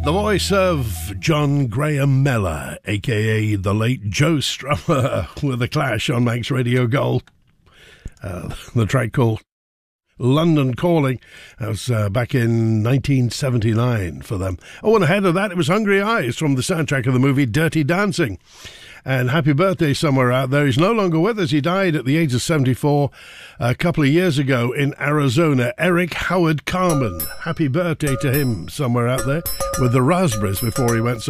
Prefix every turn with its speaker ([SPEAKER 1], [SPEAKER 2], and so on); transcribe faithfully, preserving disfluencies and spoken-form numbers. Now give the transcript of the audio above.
[SPEAKER 1] The voice of John Graham Mellor, a k a the late Joe Strummer, with The Clash on Manx Radio Gold. Uh, the track called London Calling. That was uh, back in nineteen seventy-nine for them. Oh, and ahead of that, it was Hungry Eyes from the soundtrack of the movie Dirty Dancing. And happy birthday somewhere out there. He's no longer with us. He died at the age of seventy-four a couple of years ago in Arizona. Eric Howard Carmen. Happy birthday to him somewhere out there with the Raspberries before he went so